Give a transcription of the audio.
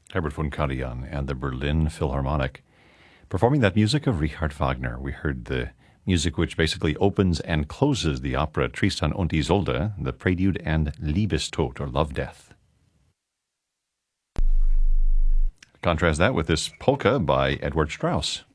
Herbert von Karajan and the Berlin Philharmonic, performing that music of Richard Wagner. We heard the music which basically opens and closes the opera Tristan und Isolde, the prelude and Liebestod, or Love Death. Contrast that with this polka by Edward Strauss.